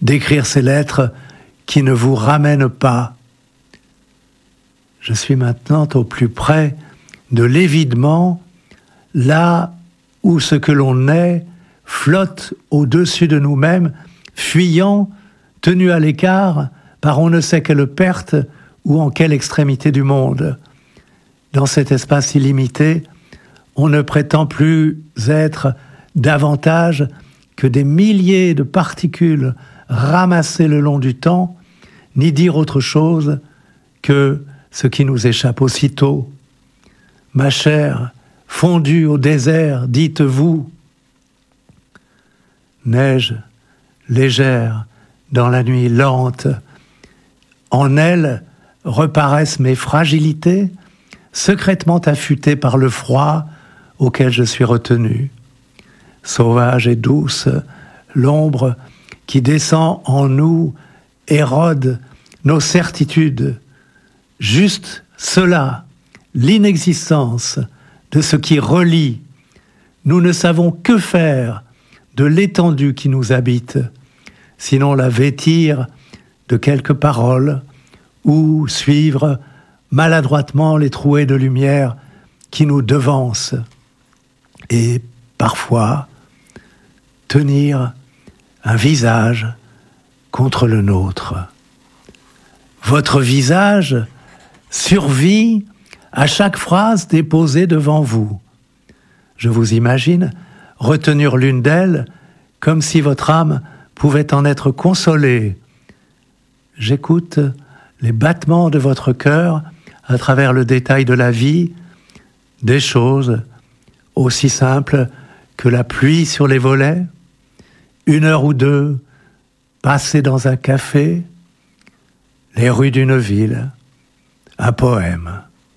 d'écrire ces lettres qui ne vous ramènent pas. Je suis maintenant au plus près de l'évidement, là où ce que l'on est flotte au-dessus de nous-mêmes, fuyant, tenu à l'écart par on ne sait quelle perte ou en quelle extrémité du monde. Dans cet espace illimité, on ne prétend plus être davantage que des milliers de particules ramassées le long du temps, ni dire autre chose que ce qui nous échappe aussitôt. Ma chair, fondue au désert, dites-vous. Neige légère dans la nuit lente, en elle reparaissent mes fragilités, secrètement affûtées par le froid auquel je suis retenu. Sauvage et douce, l'ombre qui descend en nous érode nos certitudes. Juste cela, l'inexistence de ce qui relie. Nous ne savons que faire de l'étendue qui nous habite, sinon la vêtir de quelques paroles ou suivre maladroitement les trouées de lumière qui nous devancent et parfois tenir un visage contre le nôtre. Votre visage survit à chaque phrase déposée devant vous. Je vous imagine retenir l'une d'elles comme si votre âme pouvait en être consolée. J'écoute les battements de votre cœur à travers le détail de la vie, des choses aussi simples que la pluie sur les volets, 1 heure ou 2 passées dans un café, les rues d'une ville, un poème.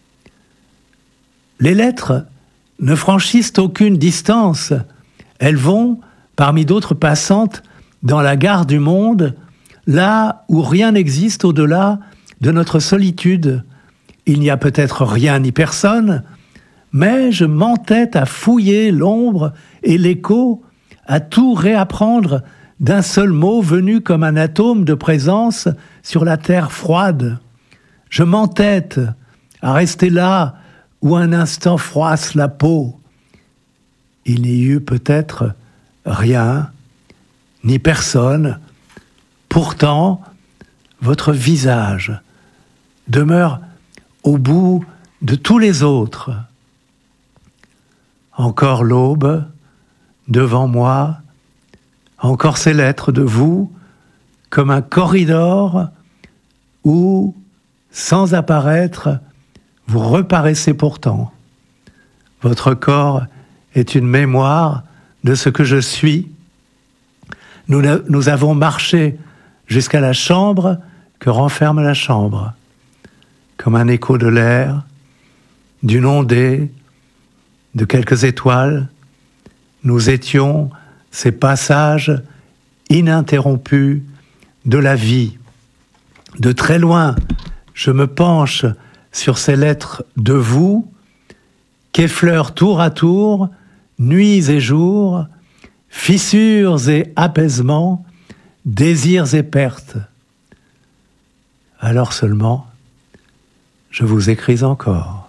Les lettres ne franchissent aucune distance. Elles vont, parmi d'autres passantes, dans la gare du monde, là où rien n'existe au-delà de notre solitude. Il n'y a peut-être rien ni personne, mais je m'entête à fouiller l'ombre et l'écho, à tout réapprendre d'un seul mot venu comme un atome de présence sur la terre froide. Je m'entête à rester là où un instant froisse la peau. Il n'y eut peut-être rien, ni personne. Pourtant, votre visage demeure au bout de tous les autres. Encore l'aube devant moi, encore ces lettres de vous, comme un corridor où, sans apparaître, vous reparaissez pourtant. Votre corps est une mémoire de ce que je suis. Nous avons marché jusqu'à la chambre que renferme la chambre, comme un écho de l'air, d'une ondée, de quelques étoiles. Nous étions ces passages ininterrompus de la vie. De très loin, je me penche sur ces lettres de vous, qu'effleurent tour à tour, nuits et jours, fissures et apaisements, désirs et pertes. Alors seulement, je vous écris encore.